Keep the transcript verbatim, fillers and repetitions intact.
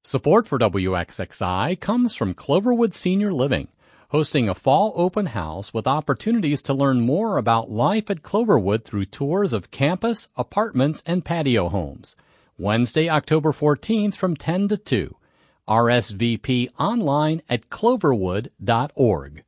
Support for W X X I comes from Cloverwood Senior Living, hosting a fall open house with opportunities to learn more about life at Cloverwood through tours of campus, apartments, and patio homes. Wednesday, October fourteenth from ten to two. R S V P online at cloverwood dot org.